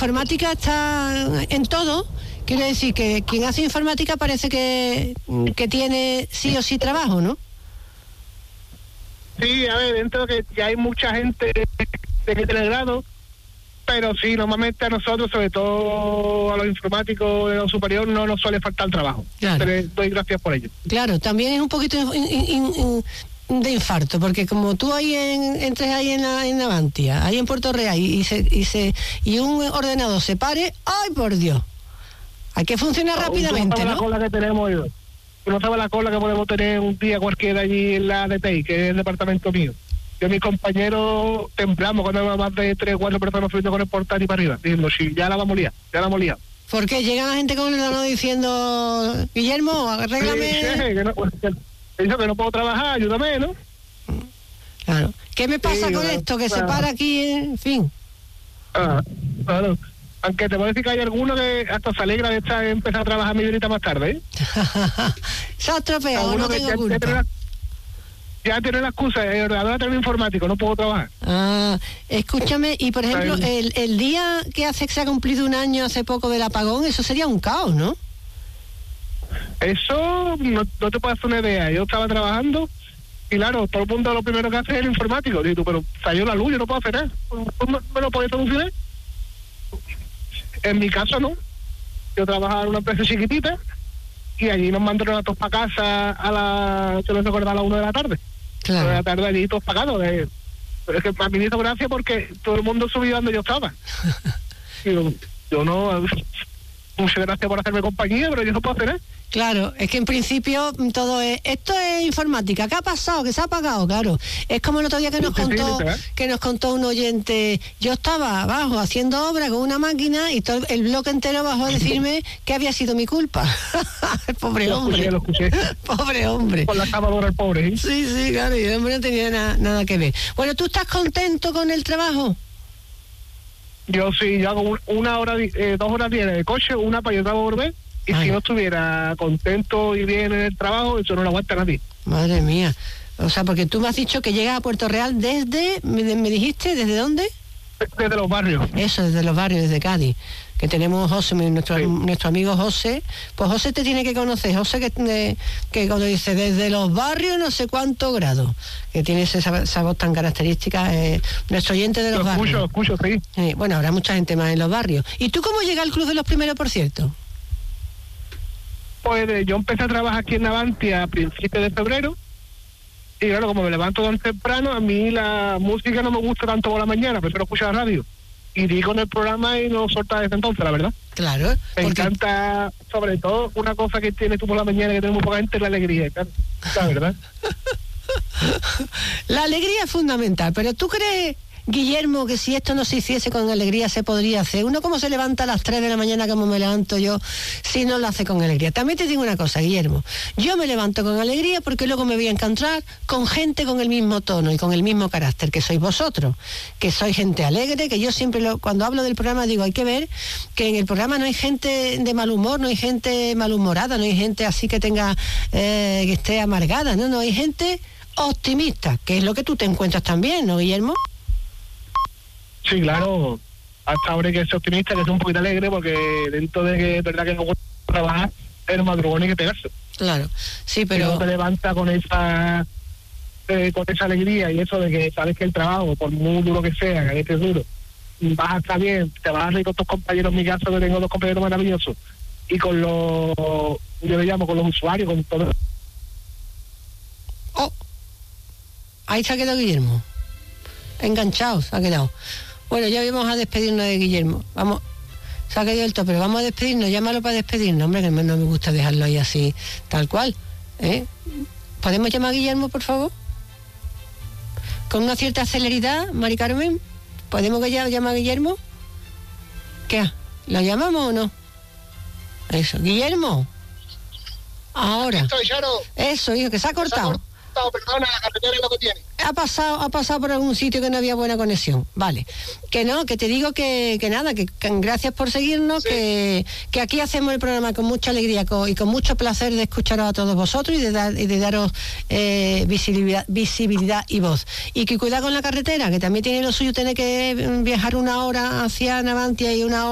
informática está en todo. Quiero decir que quien hace informática parece que tiene sí o sí trabajo, ¿no? Sí, a ver, dentro de que ya hay mucha gente de que tiene grado, pero sí, normalmente a nosotros, sobre todo a los informáticos de lo superior, no nos suele faltar el trabajo. Claro. Les doy gracias por ello. Claro, también es un poquito de infarto, porque como tú ahí entres ahí en Navantia, ahí en Puerto Real, y un ordenador se pare, ¡ay, por Dios! Hay que funcionar rápidamente, ¿no? La cola que tenemos, no sabe la cola que podemos tener un día cualquiera allí en la DTI, que es el departamento mío. Yo y mis compañeros temblamos cuando hay más de 3 o 4 personas subiendo con el portal y para arriba, diciendo, sí, ya la vamos a liar. ¿Por qué? Llega la gente con el ordenador diciendo, Guillermo, arréglame... Dice que no puedo trabajar, ayúdame, ¿no? Claro. ¿Qué me pasa con esto? Que se para aquí, en fin. Claro. Aunque te voy a decir que hay alguno que hasta se alegra de empezar a trabajar media horita más tarde, ¿eh? Se ha estropeado, no tengo culpa. Ya tiene la excusa, el ordenador tiene informático, no puedo trabajar. Escúchame, y por ejemplo, el día que se ha cumplido un año hace poco del apagón, eso sería un caos, ¿no? Eso no te puedo hacer una idea. Yo estaba trabajando y claro, todo el mundo lo primero que hace es el informático. Digo, pero salió la luz, yo no puedo hacer nada. ¿Me lo podéis solucionar? En mi caso no. Yo trabajaba en una empresa chiquitita y allí nos mandaron a todos para casa yo les recuerdo a las 1 de la tarde. Claro. De la tarde allí todos pagados. Es que a mí me hizo gracia porque todo el mundo subía donde yo estaba. Digo, yo no... Muchas gracias por hacerme compañía, pero yo no puedo hacer nada. Claro, es que en principio esto es informática. ¿Qué ha pasado? ¿Qué se ha apagado? Claro. Es como el otro día que nos contó un oyente. Yo estaba abajo haciendo obra con una máquina y todo el bloque entero bajó a decirme que había sido mi culpa. Pobre hombre. Lo escuché. Pobre hombre. Con la excavadora el pobre, ¿eh? Sí, claro, y el hombre no tenía nada que ver. Bueno, ¿tú estás contento con el trabajo? Yo sí, yo hago 1 hora, 2 horas diarias de coche, una para yo volver. Y si no estuviera contento y bien en el trabajo, eso no lo aguanta nadie. Madre mía. O sea, porque tú me has dicho que llegas a Puerto Real desde, me dijiste, ¿desde dónde? Desde los barrios. Eso, desde los barrios, desde Cádiz. Que tenemos José, nuestro amigo José. Pues José te tiene que conocer. José que cuando dice desde los barrios no sé cuántos grados, que tiene esa voz tan característica, nuestro oyente de los barrios. Lo escucho, sí. Bueno, habrá mucha gente más en los barrios. ¿Y tú cómo llegas al Club de los Primeros, por cierto? Pues yo empecé a trabajar aquí en Navantia a principios de febrero. Y claro, como me levanto tan temprano, a mí la música no me gusta tanto por la mañana, prefiero escuchar la radio. Y di con el programa y no solta desde entonces, la verdad. Claro. Me encanta, sobre todo, una cosa que tienes tú por la mañana que tenemos poca gente, es la alegría, claro. La verdad. La alegría es fundamental, pero ¿tú crees, Guillermo, que si esto no se hiciese con alegría se podría hacer? Uno como se levanta a las 3 de la mañana como me levanto yo, si no lo hace con alegría. También te digo una cosa, Guillermo, yo me levanto con alegría porque luego me voy a encontrar con gente con el mismo tono y con el mismo carácter que sois vosotros, que sois gente alegre, que yo siempre cuando hablo del programa digo, hay que ver que en el programa no hay gente de mal humor, no hay gente malhumorada, no hay gente así que tenga que esté amargada, no hay gente optimista, que es lo que tú te encuentras también, ¿no, Guillermo? Sí, claro, hasta ahora hay que ser optimista, que ser un poquito alegre, porque dentro de que es verdad que no gusta trabajar, es madrugón y que pegarse. Claro, sí, pero... Si no te levanta con esa alegría y eso de que sabes que el trabajo, por muy duro que sea, que esté duro, vas a estar bien, te vas a reír con tus compañeros, en mi caso que tengo 2 compañeros maravillosos, y con yo le llamo con los usuarios, con todo. Ahí se ha quedado Guillermo. Enganchado se ha quedado. Bueno, ya vamos a despedirnos de Guillermo. Vamos, se ha quedado el tope, pero vamos a despedirnos, llámalo para despedirnos, hombre, que no me gusta dejarlo ahí así, tal cual. ¿Podemos llamar a Guillermo, por favor? Con una cierta celeridad, Mari Carmen. ¿Podemos llamar a Guillermo? ¿Qué? ¿Lo llamamos o no? Eso, Guillermo. Ahora. Estoy, eso, hijo, que se ha cortado. Perdona, la carretera es lo que tiene. Ha pasado por algún sitio que no había buena conexión. Vale. Que no, que te digo que nada, que gracias por seguirnos, sí. que aquí hacemos el programa con mucha alegría y con mucho placer de escucharos a todos vosotros y de daros visibilidad y voz. Y que cuidado con la carretera, que también tiene lo suyo, tener que viajar 1 hora hacia Navantia y 1 hora